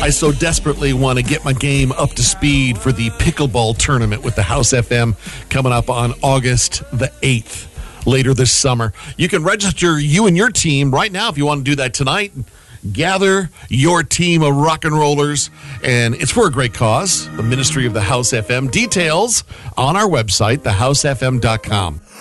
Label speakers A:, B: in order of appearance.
A: I so desperately want to get my game up to speed for the pickleball tournament with the House FM coming up on August the 8th, later this summer. You can register you and your team right now if you want to do that tonight. Gather your team of rock and rollers, and it's for a great cause, the Ministry of the House FM. Details on our website, thehousefm.com.